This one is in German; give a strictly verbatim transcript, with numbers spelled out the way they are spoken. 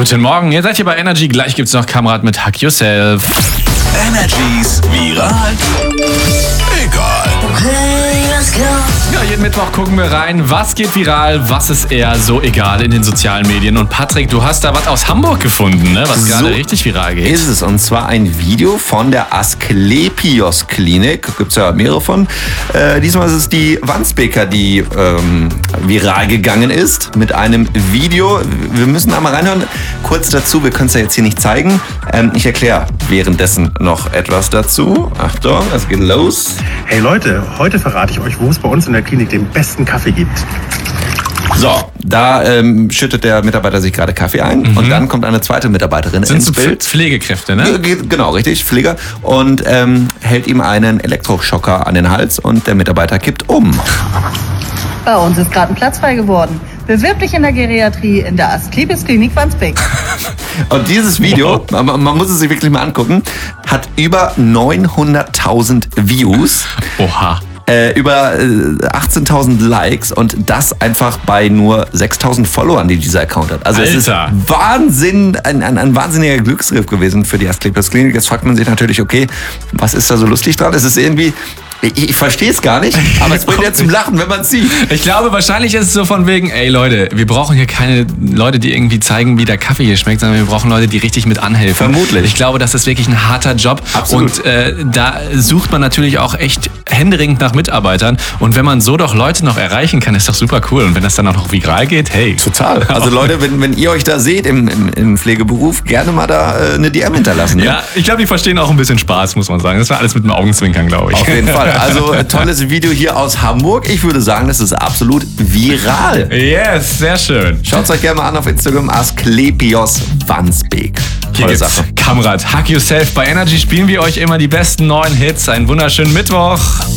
Guten Morgen, ihr seid hier bei Energy. Gleich gibt's noch Kamerad mit Hack Yourself. Energys viral. Egal. Okay, let's go. Ja, jeden Mittwoch gucken wir rein, was geht viral, was ist eher so egal in den sozialen Medien. Und Patrick, du hast da was aus Hamburg gefunden, ne? Was So gerade richtig viral geht. Ist es, und zwar ein Video von der Asklepios Klinik. Gibt es ja mehrere von. Äh, diesmal ist es die Wandsbeker, die ähm, viral gegangen ist mit einem Video. Wir müssen einmal reinhören. Kurz dazu, wir können es ja jetzt hier nicht zeigen. Ähm, ich erkläre währenddessen noch etwas dazu. Achtung, es geht los. Hey Leute, heute verrate ich euch, wo es bei uns in der Klinik den besten Kaffee gibt. So, da ähm, schüttet der Mitarbeiter sich gerade Kaffee ein Mhm. und dann kommt eine zweite Mitarbeiterin Sind ins so Bild. Pflegekräfte, ne? Ge- Genau, richtig, Pfleger. Und ähm, hält ihm einen Elektroschocker an den Hals und der Mitarbeiter kippt um. Bei uns ist gerade ein Platz frei geworden. Bewirb dich in der Geriatrie in der Asklepios Klinik Wandsbek. Und dieses Video, man, man muss es sich wirklich mal angucken, hat über neunhunderttausend Views. Oha. Äh, über äh, achtzehntausend Likes und das einfach bei nur sechstausend Followern, die dieser Account hat. Also es ist Alter. Wahnsinn, ein, ein, ein wahnsinniger Glücksgriff gewesen für die Asklepios Klinik. Jetzt fragt man sich natürlich, okay, was ist da so lustig dran? Es ist irgendwie, ich, ich verstehe es gar nicht, aber es bringt ja zum Lachen, wenn man es sieht. Ich glaube, wahrscheinlich ist es so von wegen, ey Leute, wir brauchen hier keine Leute, die irgendwie zeigen, wie der Kaffee hier schmeckt, sondern wir brauchen Leute, die richtig mit anhelfen. Vermutlich. Ich glaube, das ist wirklich ein harter Job. Absolut. Und äh, da sucht man natürlich auch echt händeringend nach Mitarbeitern. Und wenn man so doch Leute noch erreichen kann, ist doch super cool. Und wenn das dann auch noch viral geht, hey. Total. Also Leute, wenn, wenn ihr euch da seht im, im, im Pflegeberuf, gerne mal da äh, eine D M hinterlassen. Ne? Ja, ich glaube, die verstehen auch ein bisschen Spaß, muss man sagen. Das war alles mit dem Augenzwinkern, glaube ich. Auf jeden Fall. Also äh, tolles Video hier aus Hamburg. Ich würde sagen, das ist absolut viral. Yes, sehr schön. Schaut es euch gerne mal an auf Instagram, Asklepios Wandsbek. Hier Tolle gibt's Sache. Kamerad, Hack Yourself. Bei Energy spielen wir euch immer die besten neuen Hits. Einen wunderschönen Mittwoch.